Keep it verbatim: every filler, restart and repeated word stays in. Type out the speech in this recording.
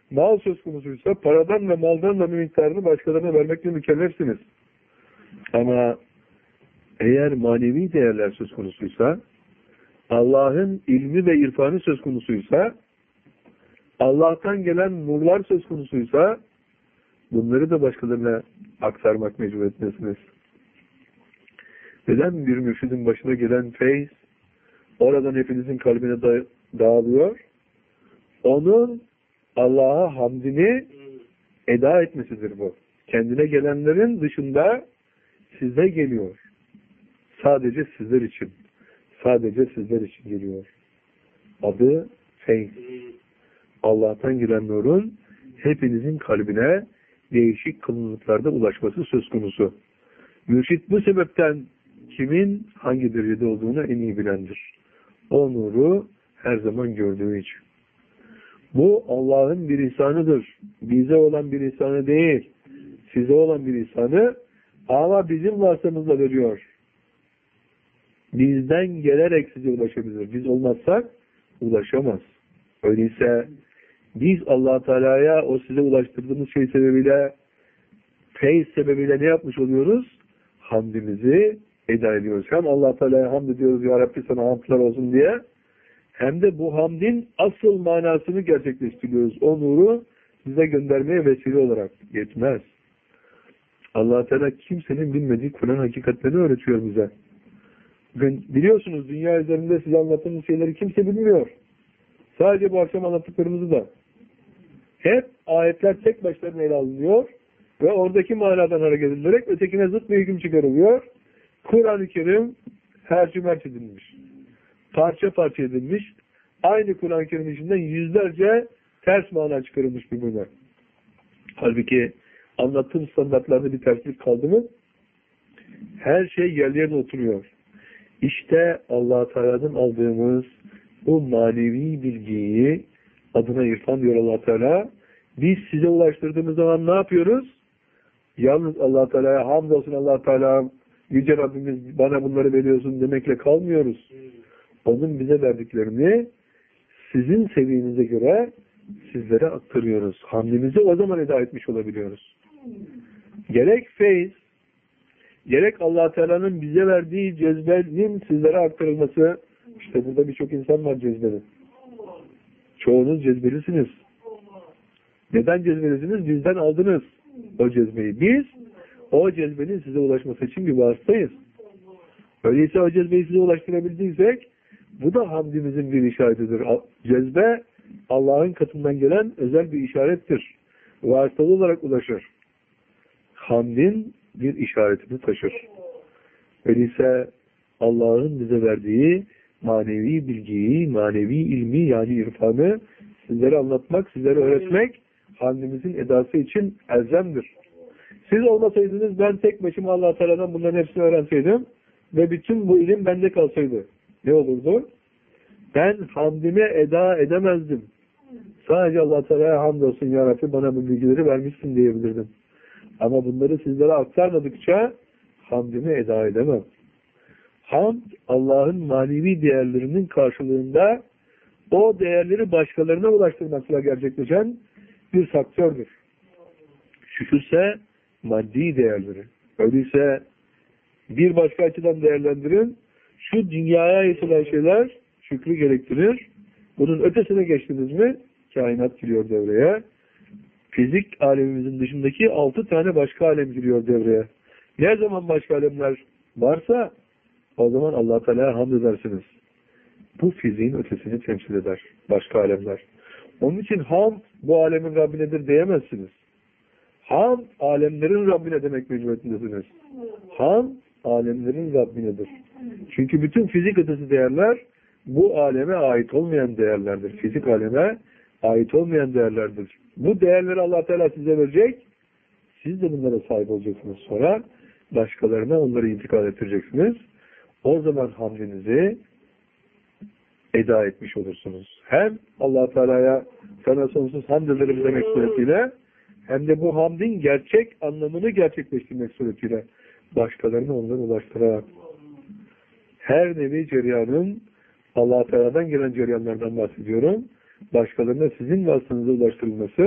mal söz konusuysa paradan ve maldan da bir miktarını başkalarına vermekle mükellefsiniz. Ama eğer manevi değerler söz konusuysa, Allah'ın ilmi ve irfanı söz konusuysa, Allah'tan gelen nurlar söz konusuysa, bunları da başkalarına aktarmak mecburiyetindesiniz. Neden bir mürşidin başına gelen feyz, oradan hepinizin kalbine da dağılıyor? Onun Allah'a hamdini eda etmesidir bu. Kendine gelenlerin dışında size geliyor. Sadece sizler için. Sadece sizler için geliyor. Adı feyz. Allah'tan gelen nurun hepinizin kalbine değişik kılınlıklarda ulaşması söz konusu. Mürşit bu sebepten kimin hangi derecede olduğunu en iyi bilendir. O nuru her zaman gördüğü için. Bu Allah'ın bir ihsanıdır. Bize olan bir ihsanı değil. Size olan bir ihsanı ama bizim vasıtamızla veriyor. Bizden gelerek size ulaşabilir. Biz olmazsak ulaşamaz. Öyleyse biz Allah Teala'ya o size ulaştırdığımız şey sebebiyle, feyz sebebiyle ne yapmış oluyoruz? Hamdimizi eda ediyoruz. Hem Allah Teala'ya hamd ediyoruz, Ya Rabbi sana hamdlar olsun diye, hem de bu hamdin asıl manasını gerçekleştiriyoruz. O nuru bize göndermeye vesile olarak yetmez. Allah Teala kimsenin bilmediği Kur'an hakikatlerini öğretiyor bize. Biliyorsunuz dünya üzerinde size anlattığımız şeyleri kimse bilmiyor. Sadece bu akşam anlattıklarımızı da. Hep ayetler tek başlarına ele alınıyor ve oradaki manadan hareket edilerek ötekine zıt bir hüküm çıkarılıyor. Kur'an-ı Kerim hercümerç edilmiş. Parça parça edilmiş. Aynı Kur'an-ı Kerim içinden yüzlerce ters mana çıkarılmış birbirine. Halbuki anlattığım standartlarda bir terslik kaldı mı? Her şey yerli yerine oturuyor. İşte Allah Teala'dan aldığımız bu manevi bilgiyi, adına irfan diyor Allah Teala, biz size ulaştırdığımız zaman ne yapıyoruz? Yalnız Allah Teala'ya hamdolsun, Allah Teala Yüce Rabbimiz bana bunları veriyorsun demekle kalmıyoruz. Onun bize verdiklerini sizin seviyenize göre sizlere aktarıyoruz. Hamdimizi o zaman eda etmiş olabiliyoruz. Gerek feyz, gerek Allah Teala'nın bize verdiği cezbenin sizlere aktarılması. İşte burada birçok insan var cezbeli. Çoğunuz cezbelisiniz. Neden cezbelisiniz? Bizden aldınız o cezbeyi. Biz o cezbenin size ulaşması için bir vasıtayız. Öyleyse o cezbeyi size ulaştırabildiysek bu da hamdimizin bir işaretidir. Cezbe Allah'ın katından gelen özel bir işarettir. Vasıtalı olarak ulaşır. Hamdin bir işaretini taşır. Öyleyse Allah'ın bize verdiği manevi bilgiyi, manevi ilmi yani irfanı sizlere anlatmak, sizlere öğretmek hamdimizin edası için elzemdir. Siz olmasaydınız ben tek başıma Allah Teala'dan bunların hepsini öğrenseydim ve bütün bu ilim bende kalsaydı ne olurdu? Ben hamdimi eda edemezdim. Sadece Allah Teala'ya hamdolsun Ya Rabbi bana bu bilgileri vermişsin diyebilirdim. Ama bunları sizlere aktarmadıkça hamdimi eda edemem. Hamd, Allah'ın manevi değerlerinin karşılığında o değerleri başkalarına ulaştırmakla gerçekleşen bir faktördür. Şükürse maddi değerleri. Öyleyse bir başka açıdan değerlendirin. Şu dünyaya ait olan şeyler şükrü gerektirir. Bunun ötesine geçtiniz mi kainat giriyor devreye. Fizik alemimizin dışındaki altı tane başka alem giriyor devreye. Ne zaman başka alemler varsa o zaman Allah Teala'ya hamd edersiniz. Bu fiziğin ötesini temsil eder. Başka alemler. Onun için hamd bu alemin Rabbinedir diyemezsiniz. Hamd alemlerin Rabbine demek mecburiyetindesiniz. Hamd alemlerin Rabbinedir. Çünkü bütün fizik ötesi değerler bu aleme ait olmayan değerlerdir. Fizik aleme ait olmayan değerlerdir. Bu değerleri Allah Teala size verecek. Siz de bunlara sahip olacaksınız sonra. Başkalarına onları intikal ettireceksiniz. O zaman hamdinizi eda etmiş olursunuz. Hem Allah Teala'ya sana sonsuz hamd ederim demek suretiyle hem de bu hamdin gerçek anlamını gerçekleştirmek suretiyle başkalarına onları ulaştırarak her nevi cereyanın Allah Teala'dan gelen cereyanlardan bahsediyorum. Başkalarına sizin vasıtanıza ulaştırılması